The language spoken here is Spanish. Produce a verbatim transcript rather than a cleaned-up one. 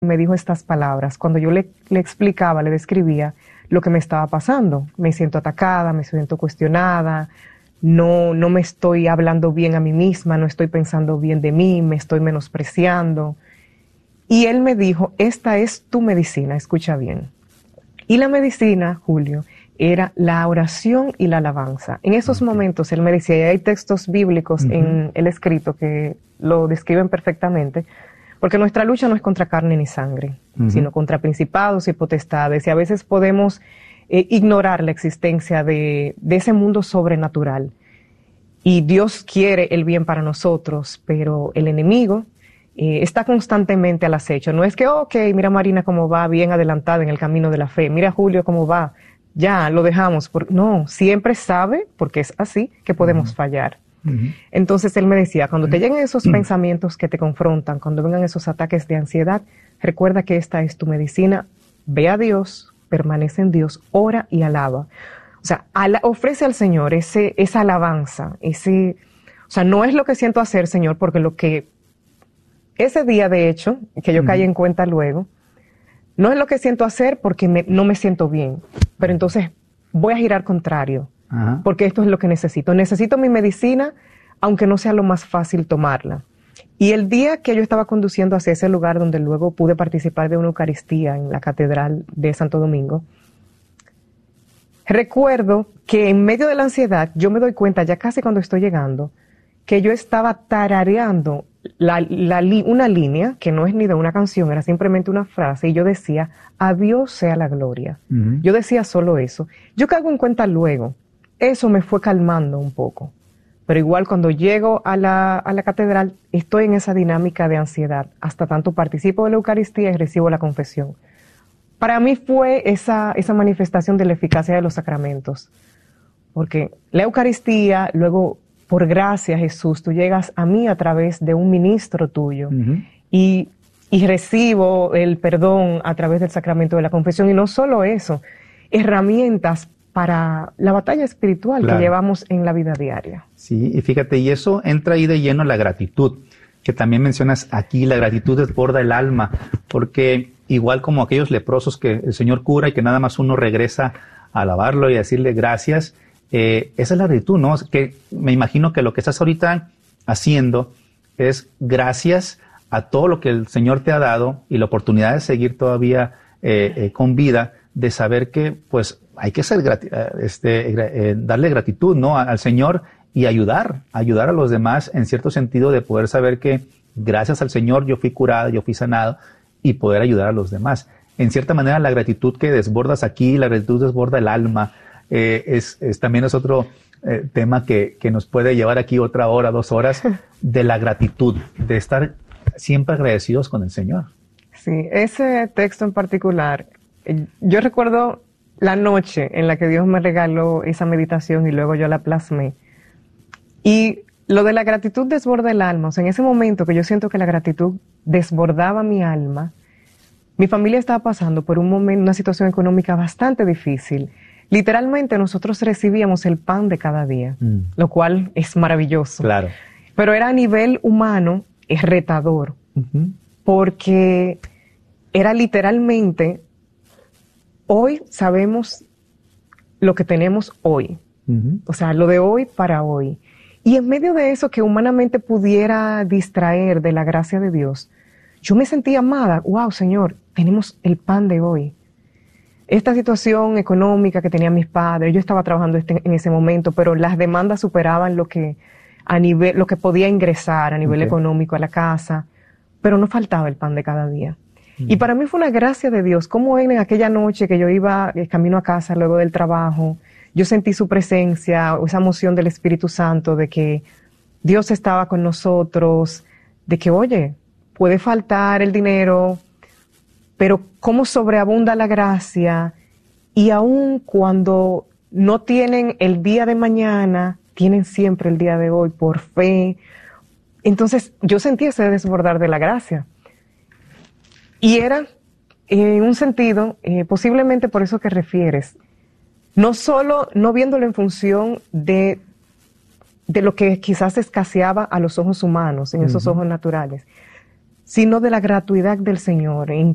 Me dijo estas palabras. Cuando yo le, le explicaba, le describía lo que me estaba pasando. Me siento atacada, me siento cuestionada, no, no me estoy hablando bien a mí misma, no estoy pensando bien de mí, me estoy menospreciando. Y él me dijo, esta es tu medicina, escucha bien. Y la medicina, Julio, era la oración y la alabanza. En esos okay. momentos él me decía, y hay textos bíblicos uh-huh. en el escrito que lo describen perfectamente, porque nuestra lucha no es contra carne ni sangre, uh-huh. sino contra principados y potestades, y a veces podemos eh, ignorar la existencia de, de ese mundo sobrenatural. Y Dios quiere el bien para nosotros, pero el enemigo eh, está constantemente al acecho. No es que, ok, mira Marina cómo va, bien adelantada en el camino de la fe, mira Julio cómo va, ya lo dejamos. Por... No, siempre sabe, porque es así, que podemos uh-huh. fallar. Uh-huh. Entonces él me decía, cuando te lleguen esos uh-huh. pensamientos que te confrontan, cuando vengan esos ataques de ansiedad, recuerda que esta es tu medicina, ve a Dios, permanece en Dios, ora y alaba. O sea, ala, ofrece al Señor ese, esa alabanza, ese, o sea, no es lo que siento hacer, Señor, porque lo que, ese día de hecho, que yo uh-huh. caí en cuenta luego, no es lo que siento hacer porque me, no me siento bien, pero entonces voy a girar contrario. Ajá. Porque esto es lo que necesito. Necesito mi medicina, aunque no sea lo más fácil tomarla. Y el día que yo estaba conduciendo hacia ese lugar donde luego pude participar de una Eucaristía en la Catedral de Santo Domingo, recuerdo que en medio de la ansiedad, yo me doy cuenta, ya casi cuando estoy llegando, que yo estaba tarareando la, la, una línea, que no es ni de una canción, era simplemente una frase, y yo decía, a Dios sea la gloria. Uh-huh. Yo decía solo eso. Yo caigo en cuenta luego. Eso me fue calmando un poco. Pero igual cuando llego a la, a la catedral, estoy en esa dinámica de ansiedad. Hasta tanto participo de la Eucaristía y recibo la confesión. Para mí fue esa, esa manifestación de la eficacia de los sacramentos. Porque la Eucaristía, luego, por gracia, Jesús, tú llegas a mí a través de un ministro tuyo. Uh-huh. Y, y recibo el perdón a través del sacramento de la confesión. Y no solo eso, herramientas para la batalla espiritual claro. que llevamos en la vida diaria. Sí, y fíjate, y eso entra ahí de lleno la gratitud, que también mencionas aquí, la gratitud desborda el alma, porque igual como aquellos leprosos que el Señor cura y que nada más uno regresa a alabarlo y a decirle gracias, eh, esa es la gratitud, ¿no? Que me imagino que lo que estás ahorita haciendo es gracias a todo lo que el Señor te ha dado y la oportunidad de seguir todavía eh, eh, con vida, de saber que, pues, hay que ser grati- este, eh, darle gratitud, ¿no? al Señor y ayudar, ayudar a los demás en cierto sentido de poder saber que gracias al Señor yo fui curado, yo fui sanado y poder ayudar a los demás. En cierta manera la gratitud que desbordas aquí, la gratitud desborda el alma, eh, es, es también es otro eh, tema que, que nos puede llevar aquí otra hora, dos horas, de la gratitud, de estar siempre agradecidos con el Señor. Sí, ese texto en particular, yo recuerdo la noche en la que Dios me regaló esa meditación y luego yo la plasmé. Y lo de la gratitud desborda el alma. O sea, en ese momento que yo siento que la gratitud desbordaba mi alma, mi familia estaba pasando por un momento, una situación económica bastante difícil. Literalmente nosotros recibíamos el pan de cada día, mm. lo cual es maravilloso. Claro. Pero era a nivel humano, es retador, uh-huh. porque era literalmente... Hoy sabemos lo que tenemos hoy. Uh-huh. O sea, lo de hoy para hoy. Y en medio de eso que humanamente pudiera distraer de la gracia de Dios, yo me sentía amada. Wow, Señor, tenemos el pan de hoy. Esta situación económica que tenían mis padres, yo estaba trabajando este, en ese momento, pero las demandas superaban lo que, a nivel, lo que podía ingresar a nivel okay. económico a la casa, pero no faltaba el pan de cada día. Y para mí fue una gracia de Dios, como en aquella noche que yo iba camino a casa luego del trabajo, yo sentí su presencia, esa emoción del Espíritu Santo de que Dios estaba con nosotros, de que, oye, puede faltar el dinero, pero cómo sobreabunda la gracia, y aun cuando no tienen el día de mañana, tienen siempre el día de hoy por fe. Entonces yo sentí ese desbordar de la gracia. Y era, en un sentido, eh, posiblemente por eso que refieres, no solo, no viéndolo en función de, de lo que quizás escaseaba a los ojos humanos, en esos uh-huh. ojos naturales, sino de la gratuidad del Señor, en